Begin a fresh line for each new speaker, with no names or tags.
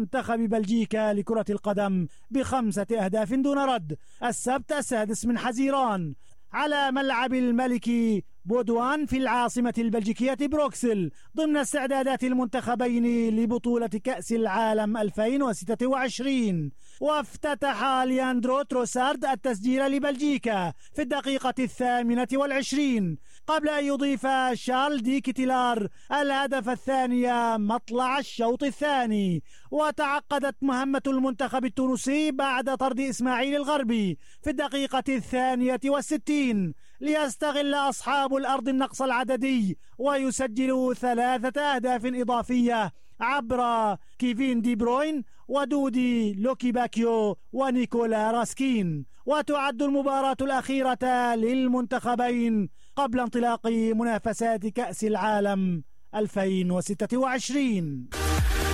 منتخب بلجيكا لكرة القدم ب5 أهداف دون رد السبت 6 من حزيران على ملعب الملك بودوان في العاصمة البلجيكية بروكسل ضمن استعدادات المنتخبين لبطولة كأس العالم 2026. وافتتح لياندرو تروسارد التسجيل لبلجيكا في الدقيقة 28 قبل أن يضيف شارل دي كيتيلار الهدف الثاني مطلع الشوط الثاني. وتعقدت مهمة المنتخب التونسي بعد طرد إسماعيل الغربي في الدقيقة 62 ليستغل أصحاب الأرض النقص العددي ويسجلوا 3 أهداف إضافية عبر كيفين دي بروين ودودي لوكي باكيو ونيكولا راسكين. وتعد المباراة الأخيرة للمنتخبين قبل انطلاق منافسات كأس العالم 2026.